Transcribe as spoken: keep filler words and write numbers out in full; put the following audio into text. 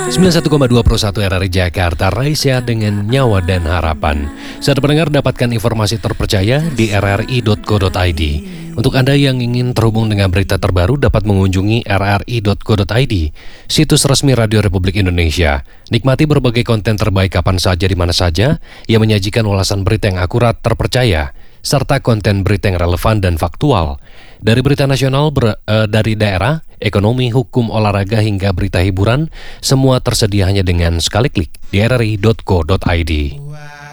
sembilan puluh satu koma dua Pro satu R R I Jakarta, Raisya dengan nyawa dan harapan. Saat pendengar, dapatkan informasi terpercaya di r r i dot co dot i d. Untuk Anda yang ingin terhubung dengan berita terbaru dapat mengunjungi r r i dot co dot i d, situs resmi Radio Republik Indonesia. Nikmati berbagai konten terbaik kapan saja di mana saja yang menyajikan ulasan berita yang akurat, terpercaya, serta konten berita yang relevan dan faktual. Dari berita nasional, ber, uh, dari daerah, ekonomi, hukum, olahraga, hingga berita hiburan, semua tersedia hanya dengan sekali klik di r r i dot co dot i d.